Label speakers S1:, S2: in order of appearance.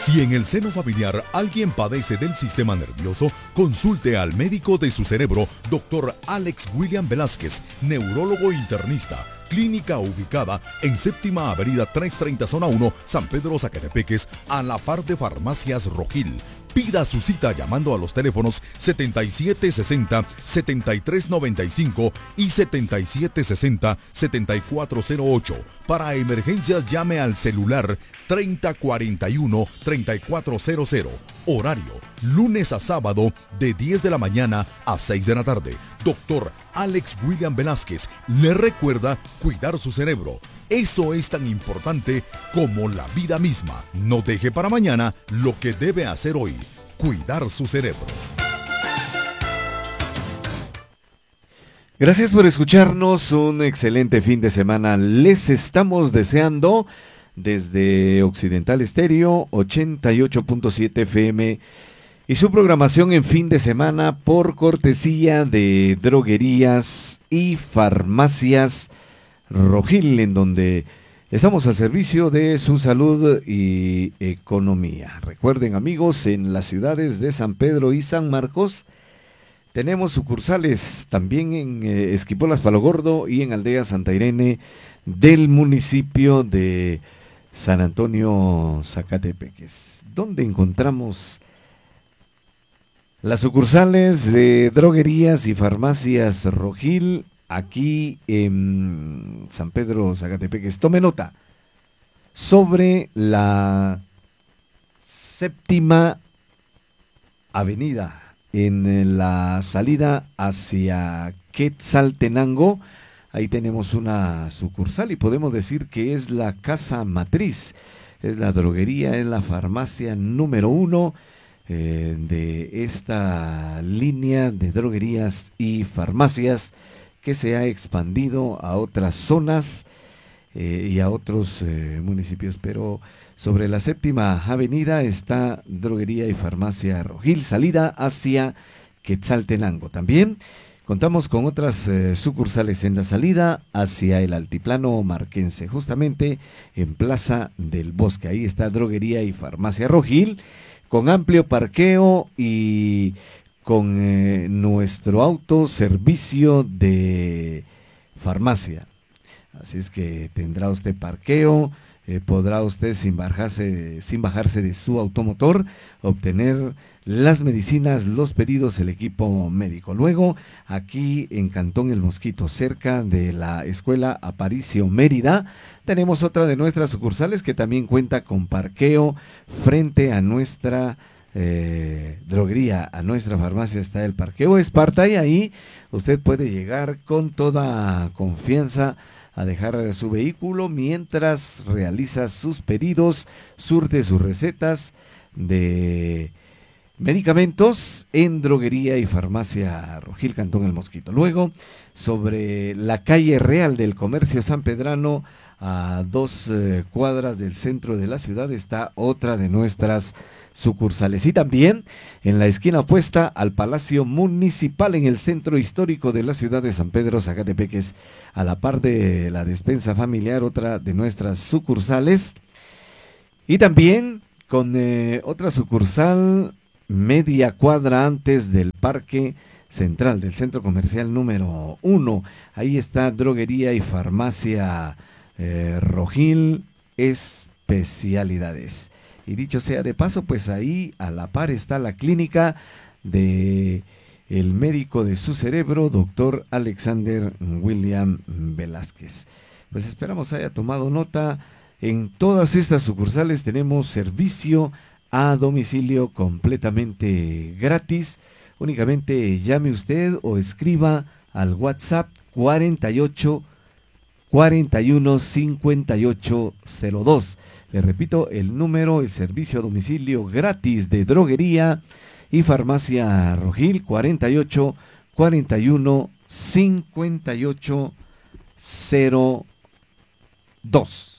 S1: Si en el seno familiar alguien padece del sistema nervioso, consulte al médico de su cerebro, Dr. Alex William Velázquez, neurólogo internista. Clínica ubicada en Séptima Avenida 330 Zona 1, San Pedro Zacatepeques, a la par de Farmacias Rojil. Pida su cita llamando a los teléfonos 7760-7395 y 7760-7408. Para emergencias llame al celular 3041-3400. Horario, lunes a sábado de 10 de la mañana a 6 de la tarde. Doctor Alex William Velázquez le recuerda cuidar su cerebro. Eso es tan importante como la vida misma. No deje para mañana lo que debe hacer hoy. Cuidar su cerebro.
S2: Gracias por escucharnos. Un excelente fin de semana. Les estamos deseando desde Occidental Estéreo 88.7 FM y su programación en fin de semana por cortesía de Droguerías y Farmacias Rojil, en donde estamos al servicio de su salud y economía. Recuerden, amigos, en las ciudades de San Pedro y San Marcos tenemos sucursales también en Esquipulas, Palo Gordo y en Aldea Santa Irene del municipio de San Antonio, Zacatepeques, donde encontramos las sucursales de Droguerías y Farmacias Rojil. Aquí en San Pedro, Zacatepeques. Tome nota, sobre la Séptima Avenida, en la salida hacia Quetzaltenango, ahí tenemos una sucursal y podemos decir que es la casa matriz, es la droguería, es la farmacia número 1 de esta línea de droguerías y farmacias que se ha expandido a otras zonas y a otros municipios, pero sobre la Séptima Avenida está Droguería y Farmacia Rojil, salida hacia Quetzaltenango. También contamos con otras sucursales en la salida hacia el altiplano marquense, justamente en Plaza del Bosque. Ahí está Droguería y Farmacia Rojil, con amplio parqueo y con nuestro autoservicio de farmacia. Así es que tendrá usted parqueo, podrá usted sin bajarse de su automotor obtener las medicinas, los pedidos, el equipo médico. Luego, aquí en Cantón El Mosquito, cerca de la Escuela Aparicio Mérida, tenemos otra de nuestras sucursales que también cuenta con parqueo frente a nuestra droguería, a nuestra farmacia. Está el parqueo Esparta y ahí usted puede llegar con toda confianza a dejar su vehículo mientras realiza sus pedidos, surte sus recetas de medicamentos en Droguería y Farmacia Rojil, Cantón El Mosquito. Luego, sobre la calle Real del Comercio sanpedrano, a 2 cuadras del centro de la ciudad, está otra de nuestras sucursales. Y también en la esquina opuesta al Palacio Municipal, en el centro histórico de la ciudad de San Pedro Zacatepeques, a la par de la despensa familiar, otra de nuestras sucursales. Y también con otra sucursal media cuadra antes del Parque Central del Centro Comercial número 1. Ahí está Droguería y Farmacia Rojil Especialidades. Y dicho sea de paso, pues ahí a la par está la clínica de el médico de su cerebro, doctor Alexander William Velázquez. Pues esperamos haya tomado nota. En todas estas sucursales tenemos servicio a domicilio completamente gratis. Únicamente llame usted o escriba al WhatsApp 48 41 58 02. Le repito el número, el servicio a domicilio gratis de Droguería y Farmacia Rojil, 48 41 58 02.